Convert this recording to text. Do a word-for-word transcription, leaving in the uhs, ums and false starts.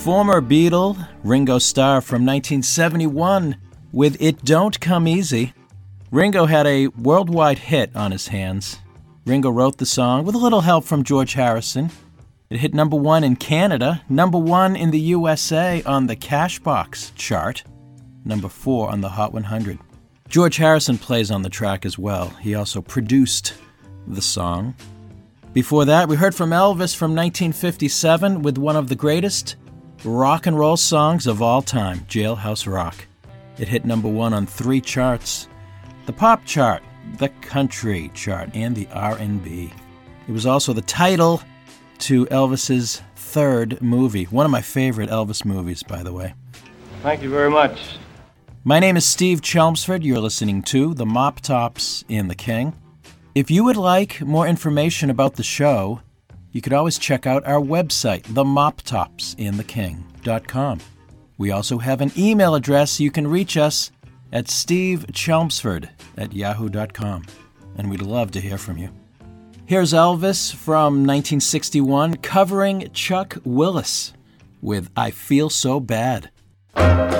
Former Beatle, Ringo Starr from nineteen seventy-one with It Don't Come Easy. Ringo had a worldwide hit on his hands. Ringo wrote the song with a little help from George Harrison. It hit number one in Canada, number one in the U S A on the Cashbox chart, number four on the Hot one hundred. George Harrison plays on the track as well. He also produced the song. Before that, we heard from Elvis from nineteen fifty-seven with one of the greatest rock and roll songs of all time, Jailhouse Rock. It hit number one on three charts: the pop chart, the country chart, and the R and B. It was also the title to Elvis's third movie, one of my favorite Elvis movies, by the way. Thank you very much. My name is Steve Chelmsford. You're listening to The Mop Tops and the King. If you would like more information about the show, you could always check out our website, the mop tops and the king dot com. We also have an email address. You can reach us at steve chelmsford at yahoo dot com, and we'd love to hear from you. Here's Elvis from nineteen sixty-one covering Chuck Willis with I Feel So Bad.